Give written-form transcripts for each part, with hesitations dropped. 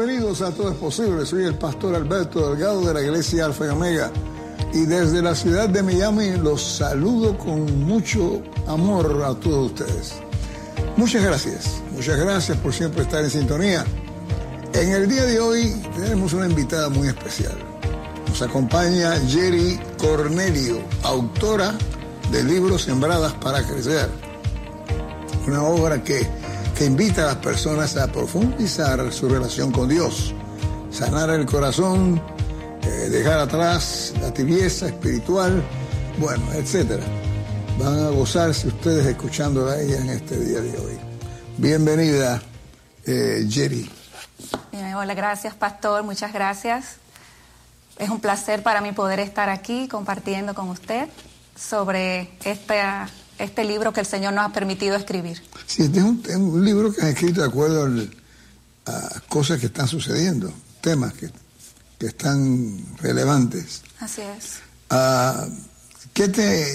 bienvenidos a Todo es Posible. Soy el pastor Alberto Delgado de la Iglesia Alfa y Omega. Y desde la ciudad de Miami los saludo con mucho amor a todos ustedes. Muchas gracias por siempre estar en sintonía. En el día de hoy tenemos una invitada muy especial. Nos acompaña Jerry Cornelio, autora del libro Sembradas para Crecer. Una obra que invita a las personas a profundizar su relación con Dios, sanar el corazón, dejar atrás la tibieza espiritual, bueno, etcétera. Van a gozarse ustedes escuchándola a ella en este día de hoy. Bienvenida, Jerry. Hola, gracias, pastor, muchas gracias. Es un placer para mí poder estar aquí compartiendo con usted sobre este libro que el Señor nos ha permitido escribir. Sí, este es un libro que has escrito de acuerdo a cosas que están sucediendo, temas que están relevantes. Así es. ¿Qué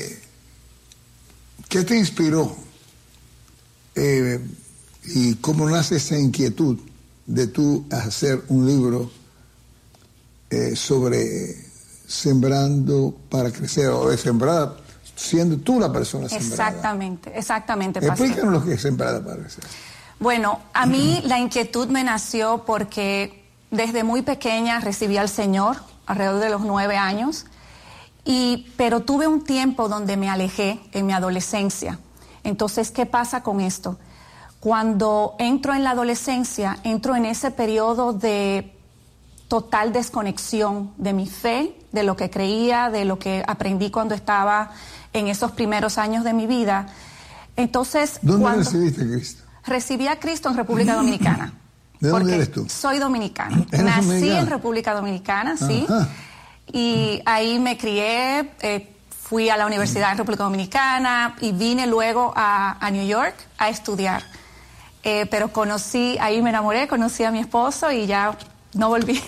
te inspiró y cómo nace esa inquietud de tú hacer un libro sobre sembrando para crecer, o de sembrar siendo tú la persona sembrada? Exactamente, pastor. Explícanos lo que es Sembrada para Crecer. Bueno, a mí la inquietud me nació porque desde muy pequeña recibí al Señor, alrededor de los 9 años, pero tuve un tiempo donde me alejé en mi adolescencia. Entonces, ¿qué pasa con esto? Cuando entro en la adolescencia, entro en ese periodo de total desconexión de mi fe, de lo que creía, de lo que aprendí cuando estaba en esos primeros años de mi vida. Entonces, ¿dónde recibiste a Cristo? Recibí a Cristo en República Dominicana. ¿De dónde eres tú? Soy dominicana. ¿Eres Nací dominicana? en República Dominicana, sí. Ajá. Y ahí me crié, fui a la universidad en República Dominicana y vine luego a New York a estudiar. Pero ahí me enamoré, conocí a mi esposo y ya no volví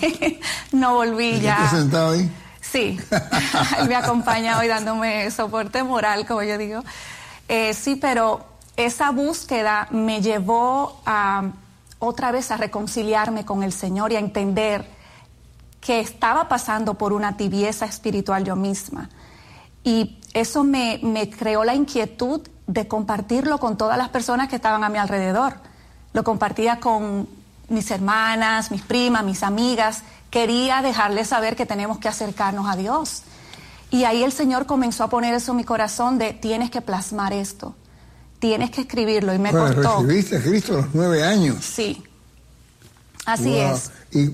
ya. ¿Estás sentado ahí? Sí, él me acompaña hoy dándome soporte moral, como yo digo. Sí, pero esa búsqueda me llevó otra vez a reconciliarme con el Señor y a entender que estaba pasando por una tibieza espiritual yo misma. Y eso me creó la inquietud de compartirlo con todas las personas que estaban a mi alrededor. Lo compartía con mis hermanas, mis primas, mis amigas. Quería dejarles saber que tenemos que acercarnos a Dios. Y ahí el Señor comenzó a poner eso en mi corazón de tienes que plasmar esto, tienes que escribirlo, y me costó. Recibiste a Cristo a los 9 años. Sí, así es. Y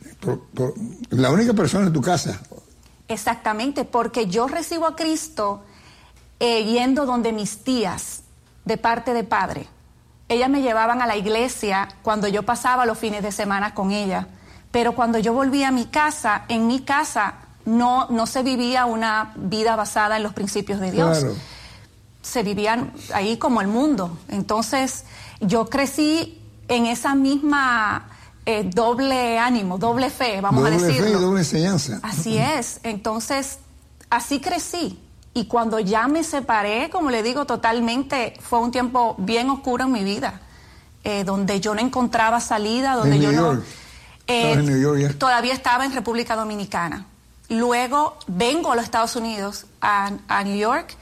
la única persona en tu casa. Exactamente, porque yo recibo a Cristo yendo donde mis tías, de parte de padre. Ellas me llevaban a la iglesia cuando yo pasaba los fines de semana con ella. Pero cuando yo volví a mi casa, en mi casa no se vivía una vida basada en los principios de Dios. Claro. Se vivían ahí como el mundo. Entonces, yo crecí en esa misma doble ánimo, doble fe, vamos a decirlo. Doble fe y doble enseñanza. Así es. Entonces, así crecí. Y cuando ya me separé, como le digo, totalmente, fue un tiempo bien oscuro en mi vida, donde yo no encontraba salida, donde en yo New no... York. En New York ya. Todavía estaba en República Dominicana. Luego vengo a los Estados Unidos, a New York.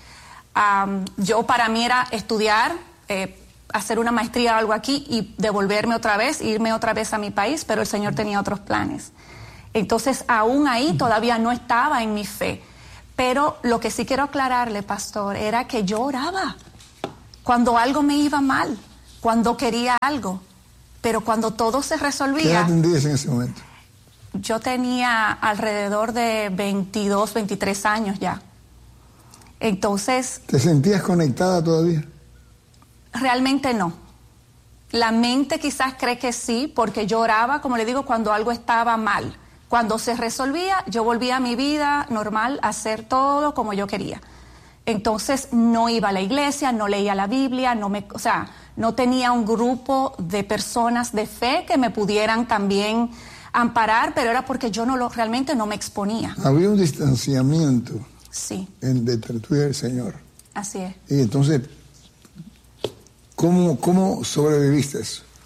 Yo para mí era estudiar, hacer una maestría o algo aquí y devolverme otra vez, irme otra vez a mi país, pero el Señor tenía otros planes. Entonces, aún ahí todavía no estaba en mi fe. Pero lo que sí quiero aclararle, pastor, era que yo oraba cuando algo me iba mal, cuando quería algo. Pero cuando todo se resolvía... ¿Qué edad tendrías en ese momento? Yo tenía alrededor de 22, 23 años ya. Entonces... ¿Te sentías conectada todavía? Realmente no. La mente quizás cree que sí, porque yo oraba, como le digo, cuando algo estaba mal. Cuando se resolvía, yo volvía a mi vida normal, a hacer todo como yo quería. Entonces no iba a la iglesia, no leía la Biblia, no tenía un grupo de personas de fe que me pudieran también amparar, pero era porque yo realmente no me exponía. Había un distanciamiento. Sí. Entre tú y el Señor. Así es. Y entonces, ¿cómo sobreviviste eso?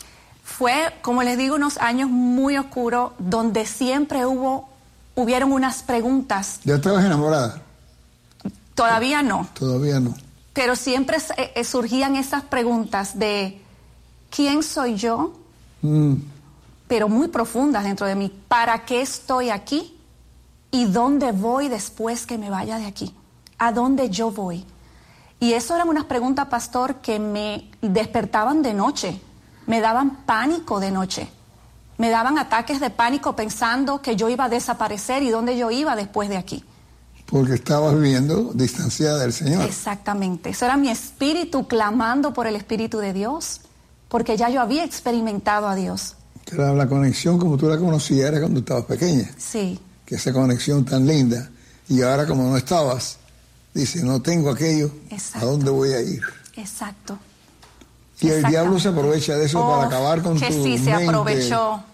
Fue, como les digo, unos años muy oscuros donde siempre hubieron unas preguntas. ¿Ya estabas enamorada? Todavía no. Todavía no. Pero siempre surgían esas preguntas de ¿quién soy yo? Pero muy profundas dentro de mí. ¿Para qué estoy aquí? ¿Y dónde voy después que me vaya de aquí? ¿A dónde yo voy? Y eso eran unas preguntas, pastor, que me despertaban de noche. Me daban pánico de noche. Me daban ataques de pánico pensando que yo iba a desaparecer y dónde yo iba después de aquí. Porque estabas viviendo distanciada del Señor. Exactamente. Eso era mi espíritu clamando por el Espíritu de Dios, porque ya yo había experimentado a Dios. Claro, la conexión como tú la conocías era cuando estabas pequeña. Sí. Que esa conexión tan linda. Y ahora como no estabas, dice, no tengo aquello, exacto. ¿A dónde voy a ir? Exacto. Y el diablo se aprovecha de eso para acabar con tu mente. Que sí, se aprovechó.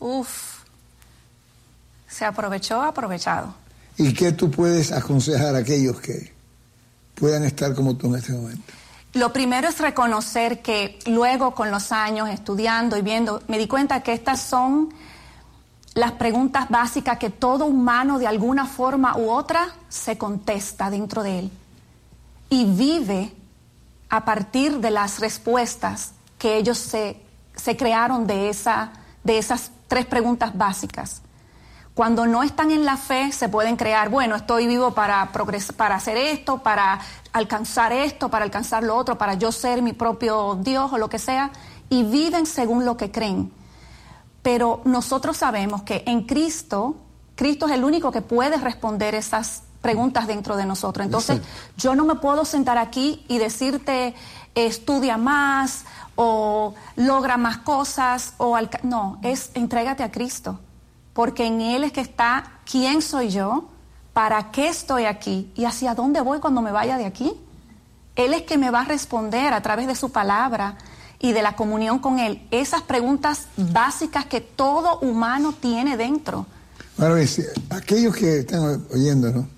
Se aprovechado. ¿Y qué tú puedes aconsejar a aquellos que puedan estar como tú en este momento? Lo primero es reconocer que luego con los años, estudiando y viendo, me di cuenta que estas son las preguntas básicas que todo humano de alguna forma u otra se contesta dentro de él. Y vive a partir de las respuestas que ellos se crearon de esas 3 preguntas básicas. Cuando no están en la fe, se pueden crear, bueno, estoy vivo para progresar, para hacer esto, para alcanzar lo otro, para yo ser mi propio Dios o lo que sea, y viven según lo que creen. Pero nosotros sabemos que en Cristo es el único que puede responder esas preguntas dentro de nosotros. Entonces, yo no me puedo sentar aquí y decirte, estudia más, o logra más cosas, no, es entrégate a Cristo. Porque en Él es que está quién soy yo, para qué estoy aquí y hacia dónde voy cuando me vaya de aquí. Él es que me va a responder a través de su palabra y de la comunión con Él. Esas preguntas básicas que todo humano tiene dentro. Ahora, aquellos que están oyéndonos,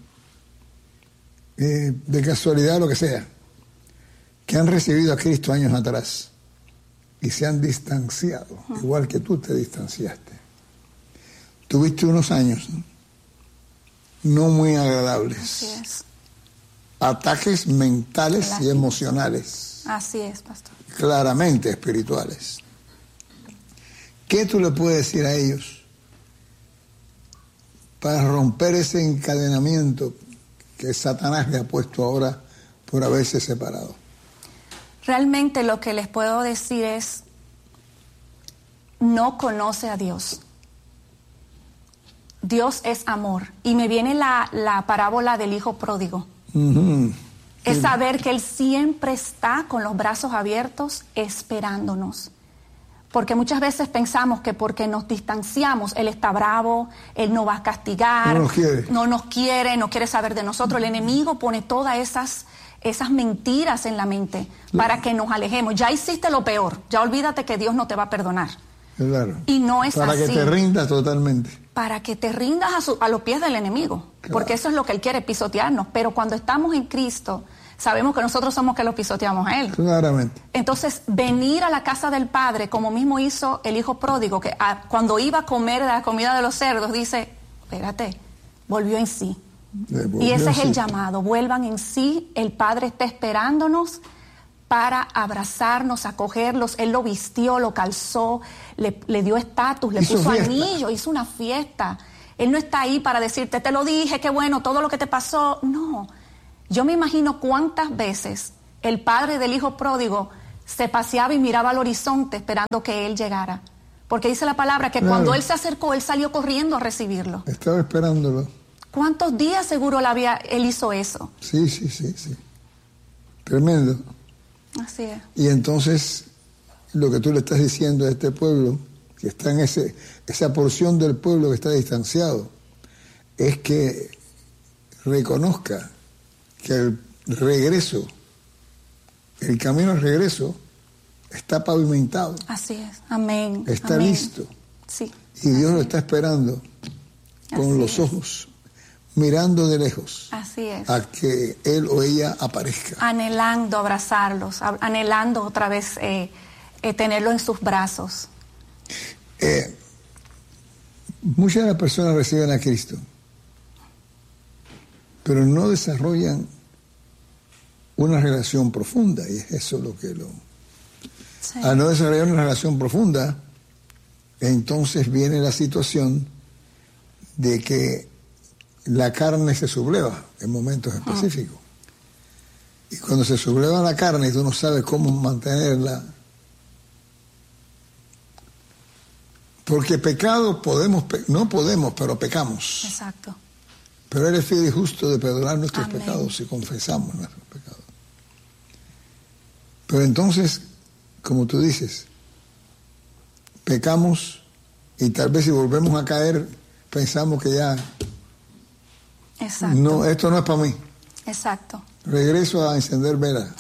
de casualidad lo que sea, que han recibido a Cristo años atrás y se han distanciado, igual que tú te distanciaste. Tuviste unos años no muy agradables. Así es. Ataques mentales y emocionales. Así es, pastor. Claramente espirituales. ¿Qué tú le puedes decir a ellos para romper ese encadenamiento que Satanás le ha puesto ahora por haberse separado? Realmente lo que les puedo decir es, no conoce a Dios. Dios es amor. Y me viene la parábola del hijo pródigo. Es saber que Él siempre está con los brazos abiertos esperándonos. Porque muchas veces pensamos que porque nos distanciamos, Él está bravo, Él no va a castigar, no nos quiere, no quiere saber de nosotros. El enemigo pone todas esas mentiras en la mente para que nos alejemos. Ya hiciste lo peor, ya olvídate que Dios no te va a perdonar. Claro. Y no es para así. Para que te rindas totalmente. Para que te rindas a los pies del enemigo. Claro. Porque eso es lo que Él quiere, pisotearnos. Pero cuando estamos en Cristo, sabemos que nosotros somos que lo pisoteamos a Él. Claramente. Entonces, venir a la casa del Padre, como mismo hizo el hijo pródigo, que cuando iba a comer de la comida de los cerdos, dice, espérate, volvió en sí. Y ese es el llamado, vuelvan en sí, el Padre está esperándonos para abrazarnos, acogerlos. Él lo vistió, lo calzó, le dio estatus, le puso anillo, hizo una fiesta. Él no está ahí para decirte, te lo dije, qué bueno, todo lo que te pasó. No, yo me imagino cuántas veces el padre del hijo pródigo se paseaba y miraba al horizonte esperando que él llegara. Porque dice la palabra que cuando él se acercó, él salió corriendo a recibirlo. Estaba esperándolo. ¿Cuántos días seguro él hizo eso? Sí. Tremendo. Así es. Y entonces, lo que tú le estás diciendo a este pueblo, que está en esa porción del pueblo que está distanciado, es que reconozca que el camino al regreso está pavimentado. Así es. Amén. Está listo. Sí. Y Dios lo está esperando con los ojos, mirando de lejos. Así es. A que él o ella aparezca. Anhelando abrazarlos, anhelando otra vez tenerlo en sus brazos. Muchas de las personas reciben a Cristo, pero no desarrollan una relación profunda, y es eso lo que Sí. Al no desarrollar una relación profunda, entonces viene la situación de que la carne se subleva en momentos específicos. Y cuando se subleva la carne y tú no sabes cómo mantenerla, porque pecado no podemos, pero pecamos. Exacto. Pero Él es fiel y justo de perdonar nuestros Amén. pecados si confesamos nuestros pecados. Pero entonces, como tú dices, pecamos y tal vez si volvemos a caer, pensamos que ya, Exacto. no, esto no es para mí. Exacto. Regreso a encender velas.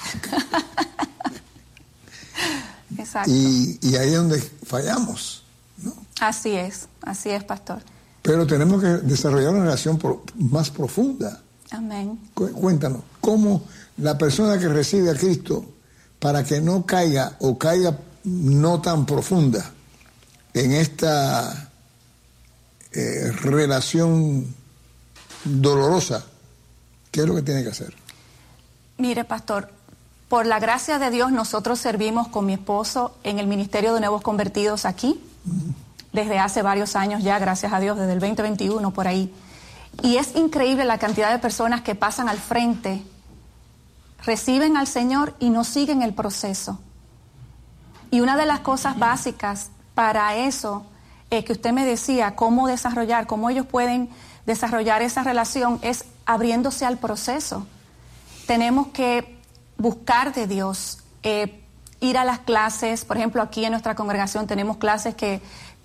Exacto. Y ahí es donde fallamos, ¿no? Así es, pastor. Pero tenemos que desarrollar una relación más profunda. Amén. Cuéntanos, ¿cómo la persona que recibe a Cristo, para que no caiga o caiga no tan profunda en esta relación dolorosa, qué es lo que tiene que hacer? Mire, pastor, por la gracia de Dios nosotros servimos con mi esposo en el Ministerio de Nuevos Convertidos aquí, desde hace varios años ya, gracias a Dios, desde el 2021 por ahí. Y es increíble la cantidad de personas que pasan al frente, reciben al Señor y no siguen el proceso. Y una de las cosas básicas para eso es que usted me decía, cómo ellos pueden desarrollar esa relación, es abriéndose al proceso. Tenemos que buscar de Dios, ir a las clases. Por ejemplo, aquí en nuestra congregación tenemos clases que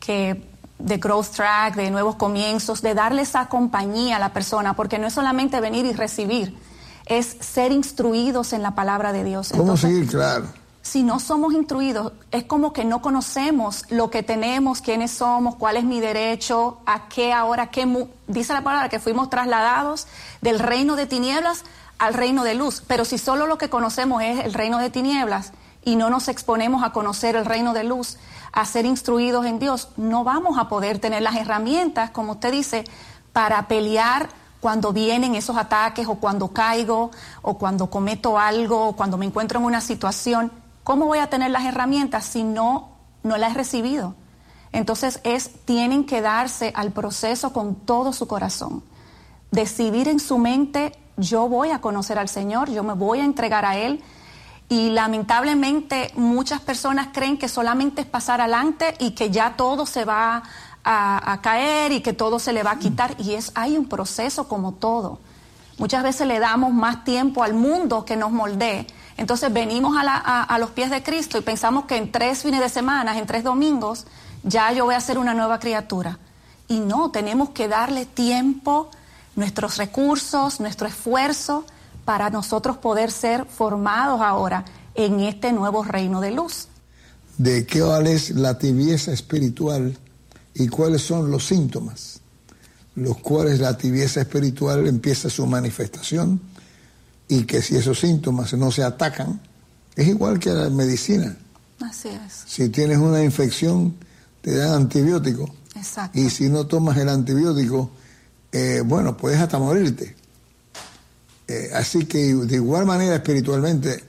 de Growth Track, de nuevos comienzos, de darle esa compañía a la persona, porque no es solamente venir y recibir, es ser instruidos en la palabra de Dios. ¿Cómo Entonces, seguir? Claro. si no somos instruidos, es como que no conocemos lo que tenemos, quiénes somos, cuál es mi derecho, a qué ahora, dice la palabra que fuimos trasladados del reino de tinieblas al reino de luz. Pero si solo lo que conocemos es el reino de tinieblas y no nos exponemos a conocer el reino de luz, a ser instruidos en Dios, no vamos a poder tener las herramientas, como usted dice, para pelear cuando vienen esos ataques, o cuando caigo, o cuando cometo algo, o cuando me encuentro en una situación. ¿Cómo voy a tener las herramientas si no las he recibido? Entonces tienen que darse al proceso con todo su corazón. Decidir en su mente, yo voy a conocer al Señor, yo me voy a entregar a Él. Y lamentablemente muchas personas creen que solamente es pasar adelante y que ya todo se va a caer y que todo se le va a quitar. Y hay un proceso como todo. Muchas veces le damos más tiempo al mundo que nos moldee. Entonces venimos a los pies de Cristo y pensamos que en 3 fines de semana, en 3 domingos, ya yo voy a ser una nueva criatura. Y no, tenemos que darle tiempo, nuestros recursos, nuestro esfuerzo, para nosotros poder ser formados ahora en este nuevo reino de luz. ¿De qué es la tibieza espiritual y cuáles son los síntomas, los cuales la tibieza espiritual empieza su manifestación, y que si esos síntomas no se atacan, es igual que la medicina? Así es. Si tienes una infección, te dan antibiótico. Exacto. Y si no tomas el antibiótico, puedes hasta morirte. Así que de igual manera espiritualmente,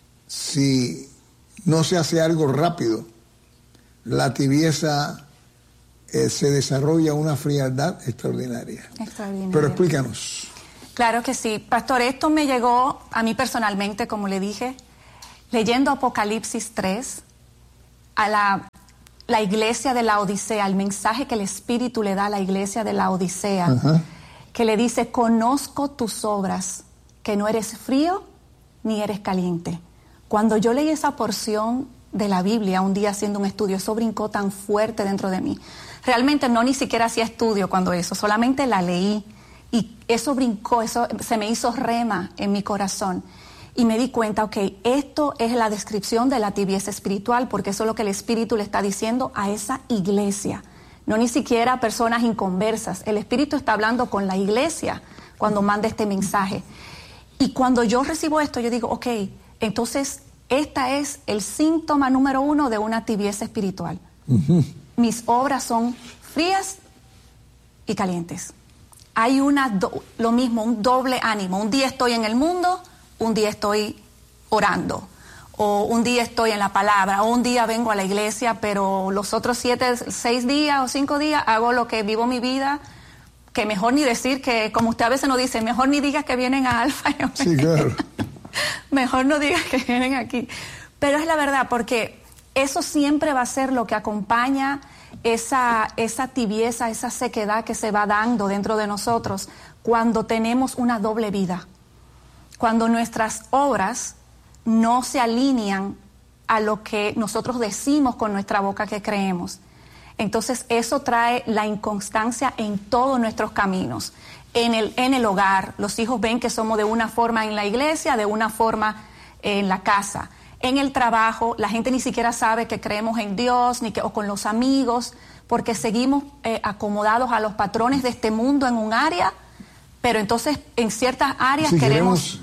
si no se hace algo rápido, la tibieza se desarrolla una frialdad extraordinaria. Pero explícanos. Claro que sí, pastor, esto me llegó a mí personalmente, como le dije, leyendo Apocalipsis 3, a la iglesia de la Odisea, el mensaje que el Espíritu le da a la iglesia de la Odisea. Ajá. Que le dice, conozco tus obras, que no eres frío ni eres caliente. Cuando yo leí esa porción de la Biblia un día haciendo un estudio, eso brincó tan fuerte dentro de mí. Realmente ni siquiera hacía estudio cuando eso, solamente la leí y eso brincó, eso se me hizo rema en mi corazón. Y me di cuenta, esto es la descripción de la tibieza espiritual, porque eso es lo que el Espíritu le está diciendo a esa iglesia. No ni siquiera a personas inconversas. El Espíritu está hablando con la iglesia cuando manda este mensaje. Y cuando yo recibo esto, yo digo, entonces esta es el síntoma número 1 de una tibieza espiritual. Mis obras son frías y calientes. Hay lo mismo, un doble ánimo. Un día estoy en el mundo, un día estoy orando. O un día estoy en la palabra, o un día vengo a la iglesia, pero los otros 6 días o 5 días hago lo que vivo mi vida, que mejor ni decir que, como usted a veces nos dice, mejor ni digas que vienen a Alfa y Omega. Sí, claro. Mejor no digas que vienen aquí. Pero es la verdad, porque eso siempre va a ser lo que acompaña esa tibieza, esa sequedad que se va dando dentro de nosotros cuando tenemos una doble vida. Cuando nuestras obras no se alinean a lo que nosotros decimos con nuestra boca que creemos. Entonces eso trae la inconstancia en todos nuestros caminos. En el hogar, los hijos ven que somos de una forma en la iglesia, de una forma en la casa. En el trabajo, la gente ni siquiera sabe que creemos en Dios, o con los amigos, porque seguimos acomodados a los patrones de este mundo en un área, pero entonces en ciertas áreas si queremos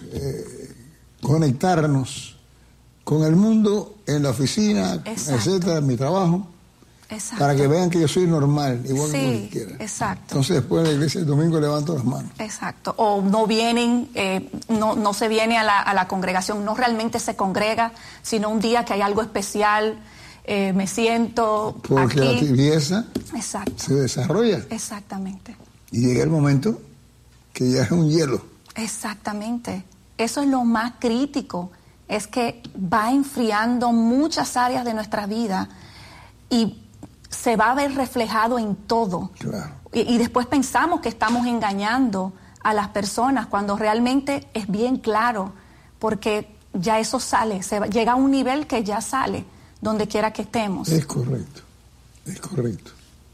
conectarnos con el mundo en la oficina, etcétera, en mi trabajo, para que vean que yo soy normal, igual que cualquiera. Exacto. Entonces después de la iglesia el domingo levanto las manos. Exacto. O no vienen, no se viene a la congregación, no realmente se congrega, sino un día que hay algo especial, me siento porque aquí. La tibieza Exacto. se desarrolla. Exactamente. Y llega el momento que ya es un hielo. Exactamente. Eso es lo más crítico, es que va enfriando muchas áreas de nuestra vida y se va a ver reflejado en todo. Claro. Y después pensamos que estamos engañando a las personas cuando realmente es bien claro, porque ya eso sale, llega a un nivel que ya sale, donde quiera que estemos. Es correcto, es correcto.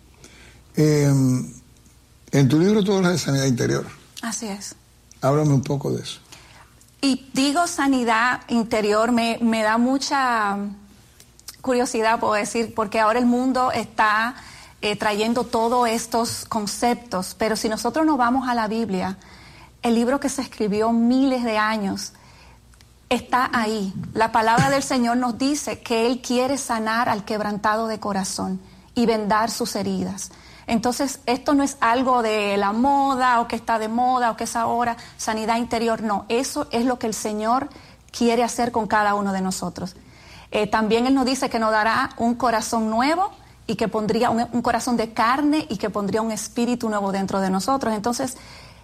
En tu libro tú hablas de sanidad interior. Así es. Háblame un poco de eso. Y digo sanidad interior, me da mucha curiosidad, puedo decir, porque ahora el mundo está trayendo todos estos conceptos, pero si nosotros nos vamos a la Biblia, el libro que se escribió miles de años, está ahí. La palabra del Señor nos dice que Él quiere sanar al quebrantado de corazón y vendar sus heridas. Entonces, esto no es algo de la moda o que está de moda o que es ahora sanidad interior, no. Eso es lo que el Señor quiere hacer con cada uno de nosotros. También Él nos dice que nos dará un corazón nuevo y que pondría un corazón de carne y que pondría un espíritu nuevo dentro de nosotros. Entonces,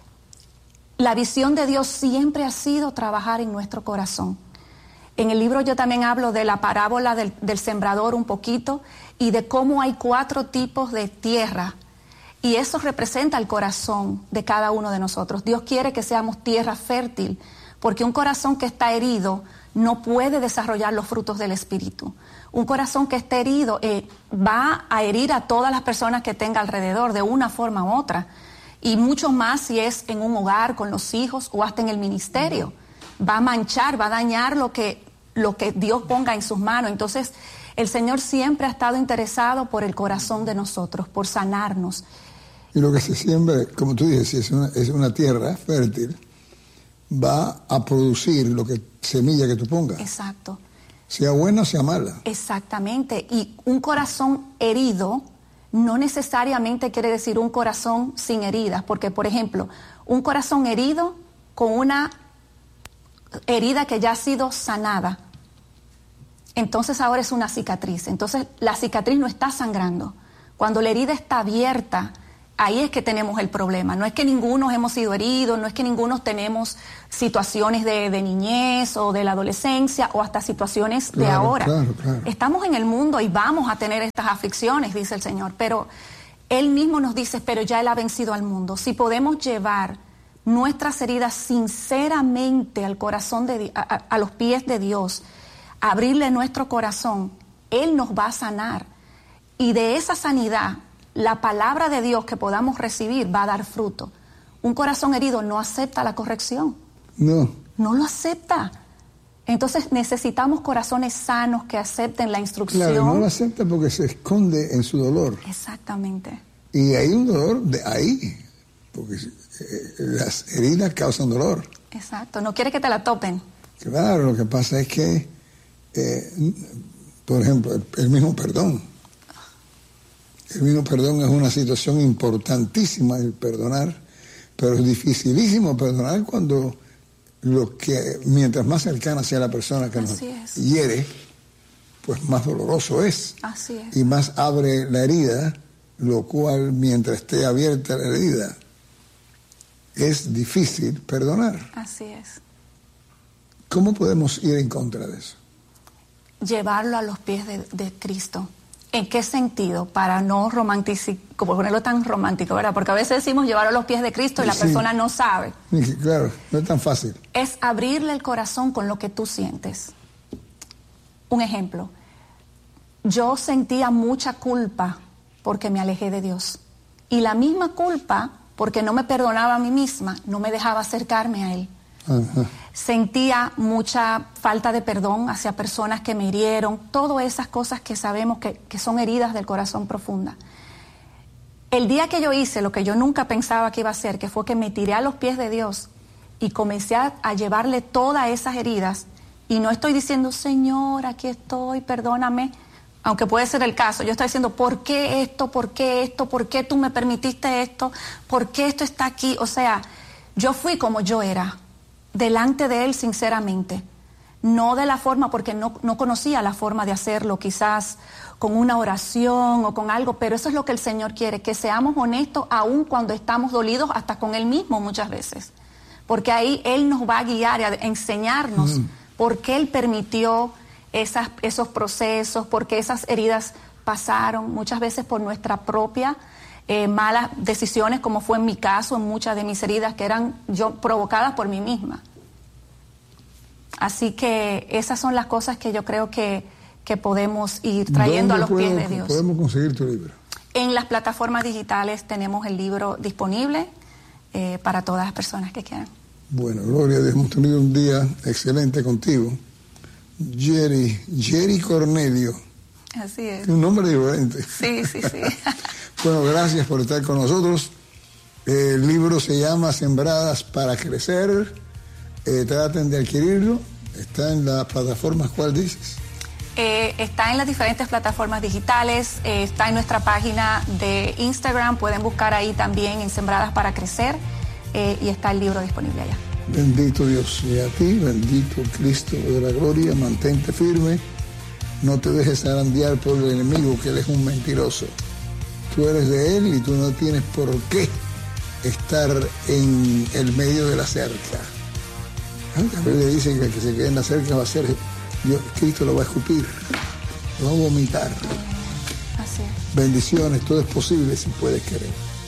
la visión de Dios siempre ha sido trabajar en nuestro corazón. En el libro yo también hablo de la parábola del sembrador un poquito y de cómo hay 4 tipos de tierra y eso representa el corazón de cada uno de nosotros. Dios quiere que seamos tierra fértil porque un corazón que está herido no puede desarrollar los frutos del Espíritu. Un corazón que esté herido va a herir a todas las personas que tenga alrededor de una forma u otra. Y mucho más si es en un hogar, con los hijos o hasta en el ministerio. Va a manchar, va a dañar lo que Dios ponga en sus manos. Entonces, el Señor siempre ha estado interesado por el corazón de nosotros, por sanarnos. Y lo que se siembra, como tú dices, si es una tierra fértil, va a producir lo que semilla que tú pongas. Exacto. Sea buena o sea mala. Exactamente. Y un corazón herido no necesariamente quiere decir un corazón sin heridas, porque, por ejemplo, un corazón herido con una herida que ya ha sido sanada, entonces ahora es una cicatriz. Entonces la cicatriz no está sangrando. Cuando la herida está abierta, ahí es que tenemos el problema. No es que ninguno hemos sido heridos, no es que ninguno tenemos situaciones de niñez o de la adolescencia o hasta situaciones de ahora. Claro. Estamos en el mundo y vamos a tener estas aflicciones, dice el Señor, pero Él mismo nos dice, pero ya Él ha vencido al mundo. Si podemos llevar nuestras heridas sinceramente al corazón a los pies de Dios, abrirle nuestro corazón, Él nos va a sanar. Y de esa sanidad, la palabra de Dios que podamos recibir va a dar fruto. Un corazón herido no acepta la corrección. No lo acepta. Entonces necesitamos corazones sanos que acepten la instrucción. Claro, no lo acepta porque se esconde en su dolor. Exactamente. Y hay un dolor de ahí, porque las heridas causan dolor. Exacto, no quiere que te la topen. Claro, lo que pasa es que, por ejemplo, el mismo perdón. El mismo perdón es una situación importantísima, el perdonar, pero es dificilísimo perdonar cuando mientras más cercana sea la persona que nos hiere, pues más doloroso es. Así es. Y más abre la herida, lo cual mientras esté abierta la herida, es difícil perdonar. Así es. ¿Cómo podemos ir en contra de eso? Llevarlo a los pies de Cristo. ¿En qué sentido? Para no romantizar, como ponerlo tan romántico, ¿verdad? Porque a veces decimos llevarlo a los pies de Cristo y la persona no sabe. Claro, no es tan fácil. Es abrirle el corazón con lo que tú sientes. Un ejemplo. Yo sentía mucha culpa porque me alejé de Dios. Y la misma culpa, porque no me perdonaba a mí misma, no me dejaba acercarme a Él. Ajá. Sentía mucha falta de perdón hacia personas que me hirieron, todas esas cosas que sabemos que son heridas del corazón profunda. El día que yo hice lo que yo nunca pensaba que iba a hacer, que fue que me tiré a los pies de Dios y comencé a llevarle todas esas heridas, y no estoy diciendo, Señor, aquí estoy, perdóname, aunque puede ser el caso, yo estoy diciendo, ¿por qué esto? ¿Por qué esto? ¿Por qué tú me permitiste esto? ¿Por qué esto está aquí? O sea, yo fui como yo era, delante de Él sinceramente, no de la forma, porque no conocía la forma de hacerlo, quizás con una oración o con algo, pero eso es lo que el Señor quiere, que seamos honestos aun cuando estamos dolidos, hasta con Él mismo muchas veces, porque ahí Él nos va a guiar, a enseñarnos por qué Él permitió esos procesos, por qué esas heridas pasaron, muchas veces por nuestra propia malas decisiones, como fue en mi caso, en muchas de mis heridas que eran provocadas por mí misma. Así que esas son las cosas que yo creo que podemos ir trayendo a los pies de Dios. ¿Podemos conseguir tu libro? En las plataformas digitales tenemos el libro disponible para todas las personas que quieran. Bueno, Gloria, hemos tenido un día excelente contigo. Jerry Cornelio. Así es. Un nombre diferente. Sí. Bueno, gracias por estar con nosotros. El libro se llama Sembradas para Crecer. Traten de adquirirlo. Está en las plataformas, ¿cuál dices? Está en las diferentes plataformas digitales. Está en nuestra página de Instagram. Pueden buscar ahí también en Sembradas para Crecer. Y está el libro disponible allá. Bendito Dios. Y a ti, bendito Cristo de la gloria. Mantente firme. No te dejes zarandear por el enemigo, que él es un mentiroso. Tú eres de él y tú no tienes por qué estar en el medio de la cerca. A veces le dicen que el que se quede en la cerca va a ser, Cristo lo va a escupir, lo va a vomitar. Así es. Bendiciones, todo es posible si puedes querer.